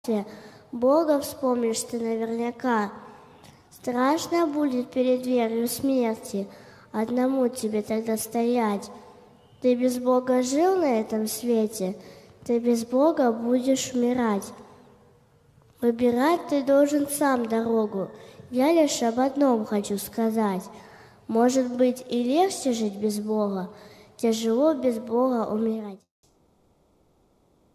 Бога вспомнишь ты наверняка. Страшно будет перед дверью смерти одному тебе тогда стоять. Ты без Бога жил на этом свете, ты без Бога будешь умирать. Выбирать ты должен сам дорогу. Я лишь об одном хочу сказать. Может быть, и легче жить без Бога, тяжело без Бога умирать.